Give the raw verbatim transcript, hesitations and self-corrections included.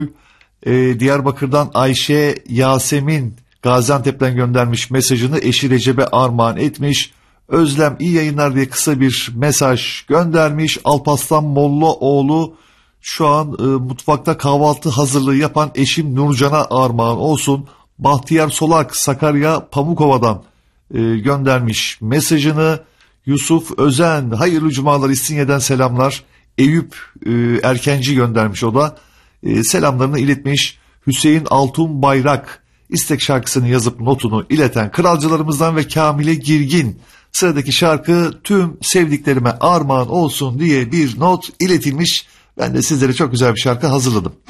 Ee, Diyarbakır'dan Ayşe Yasemin Gaziantep'ten göndermiş mesajını, eşi Recep'e armağan etmiş. Özlem iyi yayınlar diye kısa bir mesaj göndermiş. Alparslan Mollaoğlu şu an e, mutfakta kahvaltı hazırlığı yapan eşim Nurcan'a armağan olsun. Bahtiyar Solak Sakarya Pamukova'dan e, göndermiş mesajını. Yusuf Özen hayırlı cumalar, İstinye'den selamlar. Eyüp e, Erkenci göndermiş o da. E, selamlarını iletmiş. Hüseyin Altun Bayrak istek şarkısını yazıp notunu ileten kralcılarımızdan ve Kamile Girgin. Sıradaki şarkı tüm sevdiklerime armağan olsun diye bir not iletilmiş. Ben de sizlere çok güzel bir şarkı hazırladım.